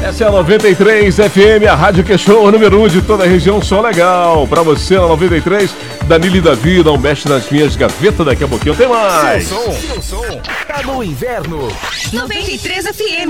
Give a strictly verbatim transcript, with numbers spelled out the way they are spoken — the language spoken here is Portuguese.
Essa é a noventa e três F M, a rádio que é show, número um de toda a região, som legal. Pra você na noventa e três, Danilo e Davi, não mexe nas minhas gavetas, daqui a pouquinho tem mais. Seu som, seu som, tá no inverno. noventa e três F M.